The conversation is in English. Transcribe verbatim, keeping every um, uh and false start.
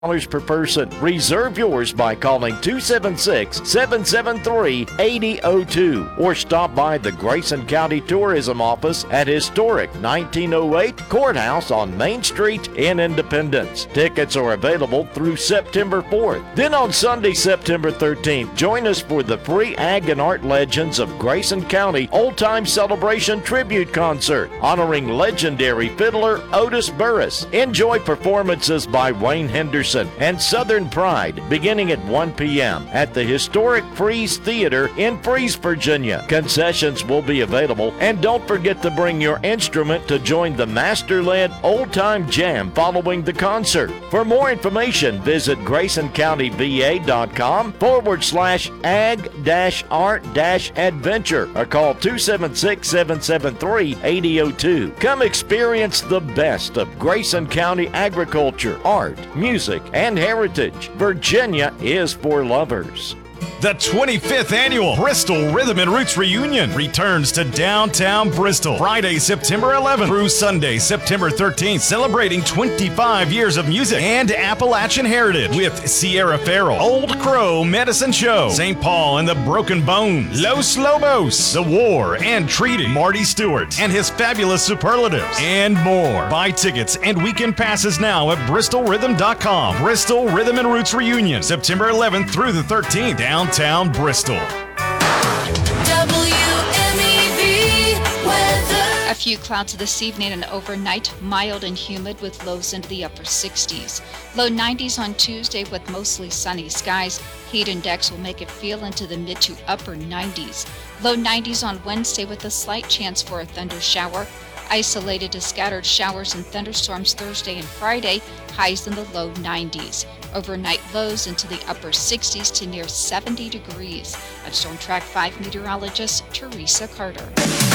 dollars per person. Reserve yours by calling two seven six, seven seven three, eight zero zero two or stop by the Grayson County Tourism Office at historic nineteen oh eight Courthouse on Main Street in Independence. Tickets are available through September fourth. Then on Sunday, September thirteenth, join us for the free Ag and Art Legends of Grayson County Old Time Celebration Tribute Concert honoring legendary fiddler Otis Burris. Enjoy performances by Wayne Henderson and Southern Pride beginning at one p.m. at the historic Freeze Theater in Freeze, Virginia. Concessions will be available, and don't forget to bring your instrument to join the master-led old-time jam following the concert. For more information, visit GraysonCountyVA.com forward slash ag dash art dash adventure or call two seven six, seven seven three, eight zero zero two. Come experience the best of Grayson County agriculture, art, music, and heritage. Virginia is for lovers. The twenty-fifth Annual Bristol Rhythm and Roots Reunion returns to downtown Bristol Friday, September eleventh through Sunday, September thirteenth, celebrating twenty-five years of music and Appalachian heritage with Sierra Farrell, Old Crow Medicine Show, Saint Paul and the Broken Bones, Los Lobos, The War and Treaty, Marty Stewart and his fabulous superlatives, and more. Buy tickets and weekend passes now at bristol rhythm dot com. Bristol Rhythm and Roots Reunion, September eleventh through the thirteenth, downtown Bristol. W M E V weather. A few clouds this evening and overnight, mild and humid with lows into the upper sixties. Low nineties on Tuesday with mostly sunny skies. Heat index will make it feel into the mid to upper nineties. Low nineties on Wednesday with a slight chance for a thunder shower. Isolated to scattered showers and thunderstorms Thursday and Friday, highs in the low nineties. Overnight lows into the upper sixties to near seventy degrees. I'm Storm Track five meteorologist Teresa Carter.